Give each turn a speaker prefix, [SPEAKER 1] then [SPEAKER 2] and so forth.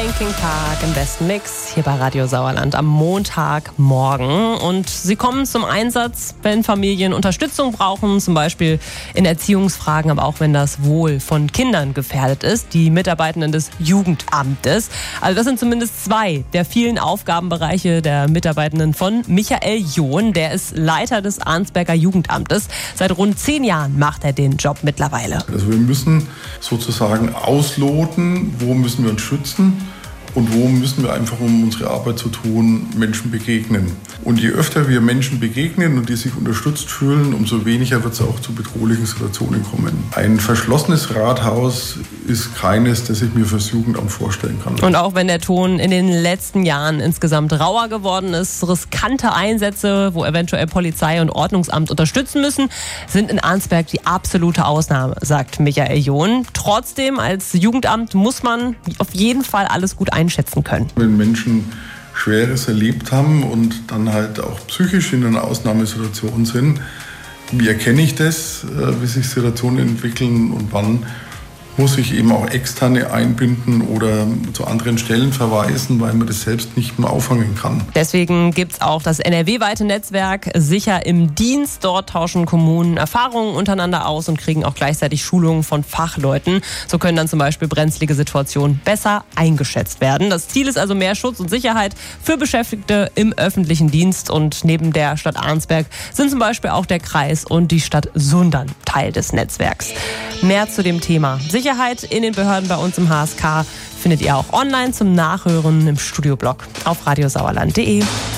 [SPEAKER 1] Linkin Park im besten Mix hier bei Radio Sauerland am Montagmorgen. Und sie kommen zum Einsatz, wenn Familien Unterstützung brauchen, zum Beispiel in Erziehungsfragen, aber auch wenn das Wohl von Kindern gefährdet ist. Die Mitarbeitenden des Jugendamtes. Also das sind zumindest zwei der vielen Aufgabenbereiche der Mitarbeitenden von Michael John. Der ist Leiter des Arnsberger Jugendamtes. Seit rund 10 Jahren macht er den Job mittlerweile.
[SPEAKER 2] Also wir müssen sozusagen ausloten, wo müssen wir uns schützen und wo müssen wir einfach, um unsere Arbeit zu tun, Menschen begegnen. Und je öfter wir Menschen begegnen und die sich unterstützt fühlen, umso weniger wird es auch zu bedrohlichen Situationen kommen. Ein verschlossenes Rathaus ist keines, das ich mir fürs Jugendamt vorstellen kann.
[SPEAKER 1] Und auch wenn der Ton in den letzten Jahren insgesamt rauer geworden ist, riskante Einsätze, wo eventuell Polizei und Ordnungsamt unterstützen müssen, sind in Arnsberg die absolute Ausnahme, sagt Michael John. Trotzdem, als Jugendamt muss man auf jeden Fall alles gut einschätzen können.
[SPEAKER 2] Wenn Menschen Schweres erlebt haben und dann halt auch psychisch in einer Ausnahmesituation sind, wie erkenne ich das, wie sich Situationen entwickeln und wann muss ich eben auch Externe einbinden oder zu anderen Stellen verweisen, weil man das selbst nicht mehr auffangen kann.
[SPEAKER 1] Deswegen gibt es auch das NRW-weite Netzwerk Sicher im Dienst. Dort tauschen Kommunen Erfahrungen untereinander aus und kriegen auch gleichzeitig Schulungen von Fachleuten. So können dann zum Beispiel brenzlige Situationen besser eingeschätzt werden. Das Ziel ist also mehr Schutz und Sicherheit für Beschäftigte im öffentlichen Dienst. Und neben der Stadt Arnsberg sind zum Beispiel auch der Kreis und die Stadt Sundern Teil des Netzwerks. Mehr zu dem Thema Sicherheit in den Behörden bei uns im HSK findet ihr auch online zum Nachhören im Studioblog auf radiosauerland.de.